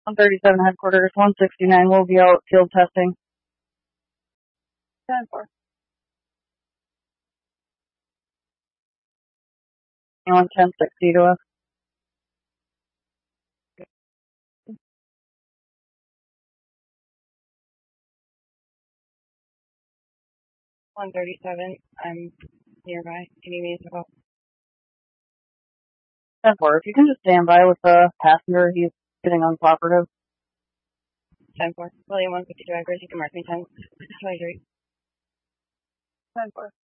137 headquarters, 169 will be out field testing. 10-4. Anyone 1060 to us? $137. I'm nearby. Can you need to go? 10-4. If you can just stand by with the passenger, he's getting uncooperative. 10-4. William 150 drivers, you can mark me 10. 23. 10-4.